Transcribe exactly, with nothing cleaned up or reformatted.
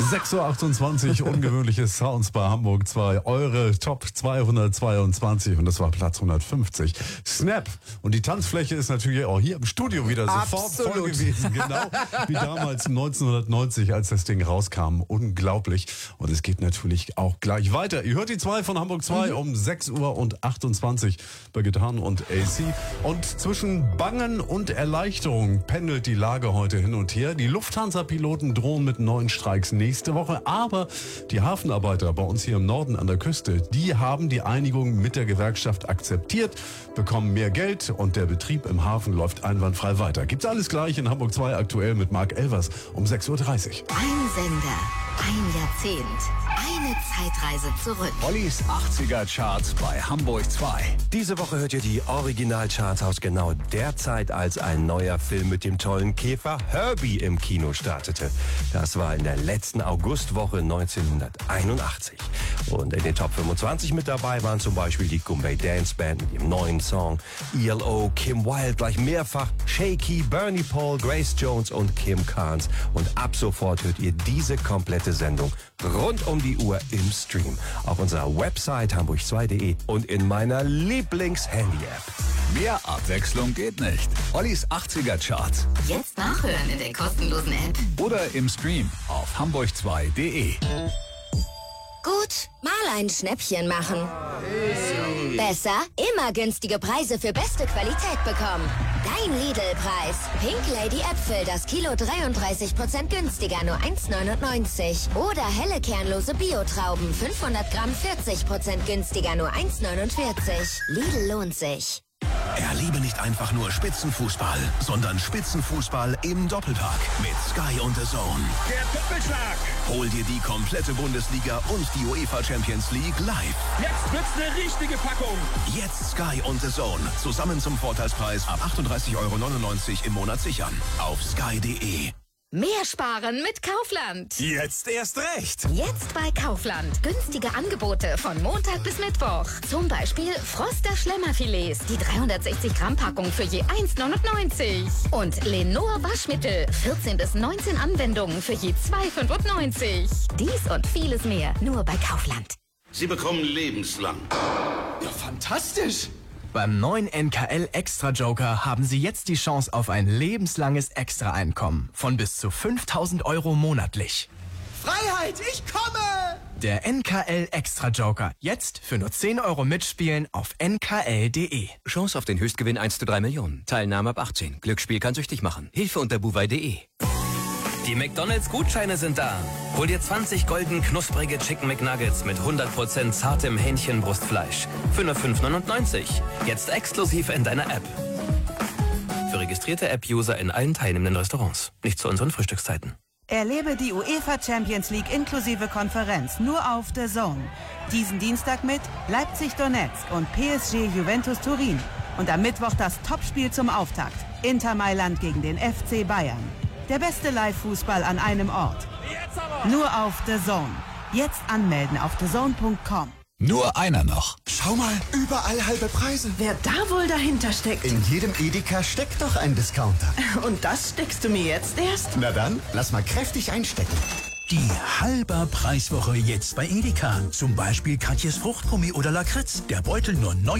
sechs Uhr achtundzwanzig, ungewöhnliche Sounds bei Hamburg zwei. Eure Top zweihundertzweiundzwanzig und das war Platz hundertfünfzig. Snap. Und die Tanzfläche ist natürlich auch hier im Studio wieder sofort Absolut. voll gewesen. Genau wie damals neunzehnhundertneunzig, als das Ding rauskam. Unglaublich. Und es geht natürlich auch gleich weiter. Ihr hört die zwei von Hamburg zwei mhm. um sechs Uhr achtundzwanzig bei Gitarren und A C. Und zwischen Bangen und Erleichterung pendelt die Lage heute hin und her. Die Lufthansa-Piloten drohen mit neuen Streiks nächste Woche, aber die Hafenarbeiter bei uns hier im Norden an der Küste, die haben die Einigung mit der Gewerkschaft akzeptiert, bekommen mehr Geld und der Betrieb im Hafen läuft einwandfrei weiter. Gibt's alles gleich in Hamburg zwei aktuell mit Marc Elvers um sechs Uhr dreißig. Ein Sender, ein Jahrzehnt, eine Zeitreise zurück. Ollis achtziger Charts bei Hamburg zwei. Diese Woche hört ihr die Originalcharts aus genau der Zeit, als ein neuer Film mit dem tollen Käfer Herbie im Kino startete. Das war in der letzten Augustwoche neunzehnhunderteinundachtzig. Und in den Top fünfundzwanzig mit dabei waren zum Beispiel die Goombay Dance Band mit ihrem neuen Song, E L O, Kim Wilde gleich mehrfach, Shaky, Bernie Paul, Grace Jones und Kim Carnes. Und ab sofort hört ihr diese komplette Sendung rund um die Uhr im Stream. Auf unserer Website hamburg zwei punkt de und in meiner Lieblings-Handy-App. Mehr Abwechslung geht nicht. Ollis achtziger Charts. Jetzt nachhören in der kostenlosen App. Oder im Stream auf hamburg zwei punkt de. Gut, mal ein Schnäppchen machen. Besser, immer günstige Preise für beste Qualität bekommen. Dein Lidl-Preis. Pink Lady Äpfel, das Kilo dreiunddreißig Prozent günstiger, nur eins neunundneunzig. Oder helle kernlose Bio-Trauben, fünfhundert Gramm, vierzig Prozent günstiger, nur eins neunundvierzig. Lidl lohnt sich. Erlebe nicht einfach nur Spitzenfußball, sondern Spitzenfußball im Doppelpack mit Sky und The Zone. Der Doppelschlag! Hol dir die komplette Bundesliga und die UEFA Champions League live. Jetzt wird's eine richtige Packung! Jetzt Sky und The Zone. Zusammen zum Vorteilspreis ab achtunddreißig Euro neunundneunzig im Monat sichern. Auf sky punkt de. Mehr sparen mit Kaufland. Jetzt erst recht. Jetzt bei Kaufland. Günstige Angebote von Montag bis Mittwoch. Zum Beispiel Froster Schlemmerfilets. Die dreihundertsechzig Gramm Packung für je eins neunundneunzig. Und Lenor Waschmittel. vierzehn bis neunzehn Anwendungen für je zwei fünfundneunzig. Dies und vieles mehr nur bei Kaufland. Sie bekommen lebenslang. Ja, fantastisch! Beim neuen N K L Extra Joker haben Sie jetzt die Chance auf ein lebenslanges Extra-Einkommen von bis zu fünftausend Euro monatlich. Freiheit, ich komme! Der N K L Extra Joker. Jetzt für nur zehn Euro mitspielen auf n k l punkt de. Chance auf den Höchstgewinn eins zu drei Millionen. Teilnahme ab achtzehn. Glücksspiel kann süchtig machen. Hilfe unter buwei punkt de. Die McDonalds-Gutscheine sind da. Hol dir zwanzig golden knusprige Chicken McNuggets mit hundert Prozent zartem Hähnchenbrustfleisch. Für nur fünf neunundneunzig. Jetzt exklusiv in deiner App. Für registrierte App-User in allen teilnehmenden Restaurants. Nicht zu unseren Frühstückszeiten. Erlebe die UEFA Champions League inklusive Konferenz nur auf The Zone. Diesen Dienstag mit Leipzig-Donetsk und P S G Juventus Turin. Und am Mittwoch das Topspiel zum Auftakt. Inter Mailand gegen den F C Bayern. Der beste Live-Fußball an einem Ort. Nur auf The Zone. Jetzt anmelden auf the zone punkt com. Nur einer noch. Schau mal, überall halbe Preise. Wer da wohl dahinter steckt? In jedem Edeka steckt doch ein Discounter. Und das steckst du mir jetzt erst? Na dann, lass mal kräftig einstecken. Die halber Preiswoche jetzt bei Edeka. Zum Beispiel Katjes Fruchtgummi oder Lakritz. Der Beutel nur neun